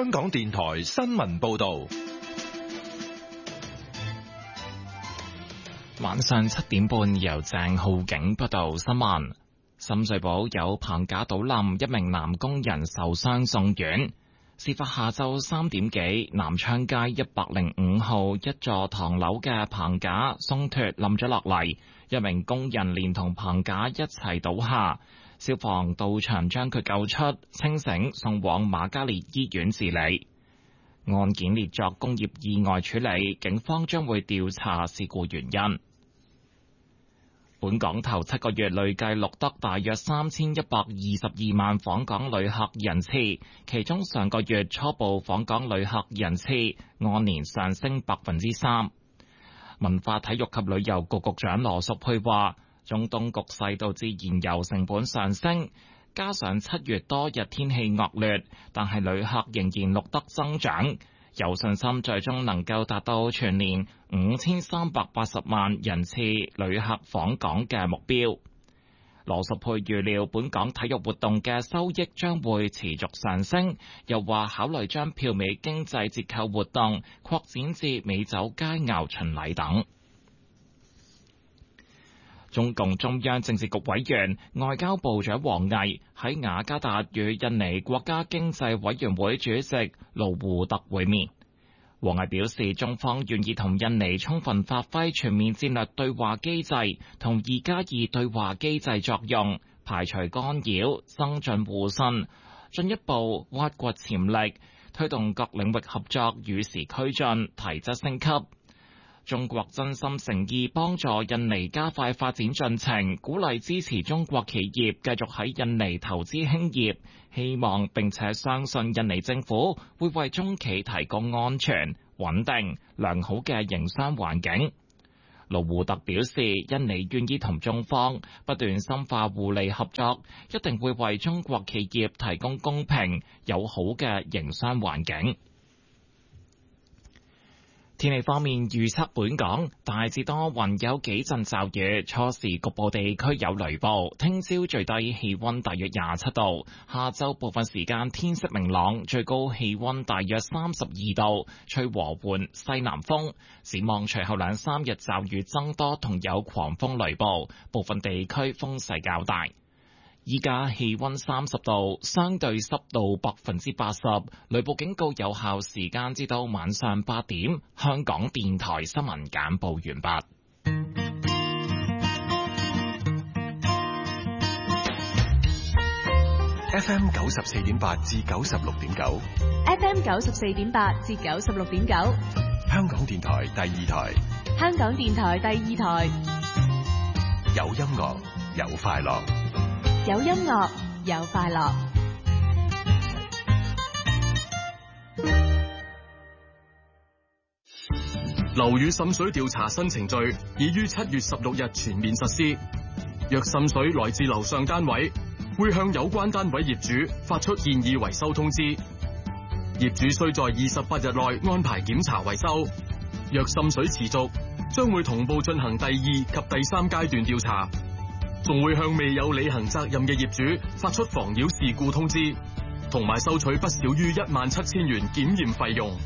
香港電台新聞報道。 晚上7點半，由鄭浩景報道新聞。深水埗有棚架倒冧，一名男工人受傷送院。事發下晝3點幾，南昌街105號一座唐樓嘅棚架鬆脫冧咗落嚟，一名工人連同棚架一齊倒下。消防到場將佢救出，清醒送往瑪嘉烈醫院治理。案件列作工業意外處理，警方將會調查事故原因。本港頭7個月累計錄得大約3122萬訪港旅客人次，其中上個月初步訪港旅客人次按年上升3%。文化體育及旅遊局局長羅淑佩話，中東局勢導致燃油成本上升，加上7月多日天氣惡劣，但係旅客仍然錄得增長，有信心最終能夠達到全年5380萬人次旅客訪港嘅目標。羅淑佩預料本港體育活動嘅收益將會持續上升，又話考慮將票尾經濟折扣活動擴展至美酒佳餚巡禮等。中共中央政治局委員、外交部長王毅喺雅加達與印尼國家經濟委員會主席盧胡特會面。王毅表示，中方願意同印尼充分發揮全面戰略對話機制同2+2對話機制作用，排除干擾，增進互信，進一步挖掘潛力，推動各領域合作與時俱進，提質升級。中國真心誠意幫助印尼加快發展進程，鼓勵支持中國企業繼續喺印尼投資興業，希望並且相信印尼政府會為中企提供安全、穩定、良好嘅營商環境。盧胡特表示，印尼願意同中方不斷深化互利合作，一定會為中國企業提供公平、友好嘅營商環境。天氣方面，預測本港大致多雲，有幾陣驟雨，初時局部地區有雷暴。聽朝最低氣溫大約27度，下晝部分時間天色明朗，最高氣溫大約32度，吹和緩西南風。展望隨後2-3日驟雨增多，同有狂風雷暴，部分地區風勢較大。依家氣溫30度，相對濕度80%，雷暴警告有效時間至到晚上8點。香港電台新聞簡報完畢。 FM 94.8至96.9 ，FM 94.8至96.9， 香港電台第2台， 香港電台第2台， 有音樂，有快樂。 有音樂，有快樂。 樓宇滲水調查新程序已於7月16日全面實施。若滲水來自樓上單位，會向有關單位業主發出建議維修通知。業主須在28日內安排檢查維修。若滲水持續，將會同步進行第2及第3階段調查。仲會向未有履行責任嘅業主發出妨擾事故通知，同埋收取不少於17000元檢驗費用。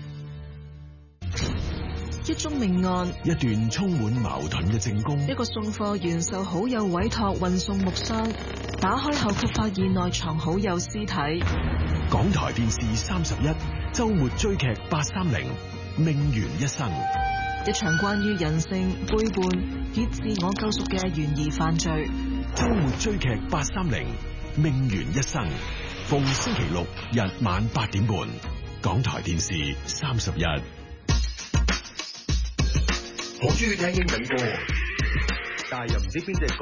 一宗命案， 一段充滿矛盾嘅證供， 一個送貨員受好友委託運送木箱，打開後卻發現內藏好友屍體。 港台電視31周末追劇830，命懸一生。 一場關於人性、背叛與自我救贖嘅懸疑犯罪。 周末追劇830，命懸一生。逢星期六日晚8點半，港台電視31。 好中意聽英文歌，但係又唔知邊隻歌。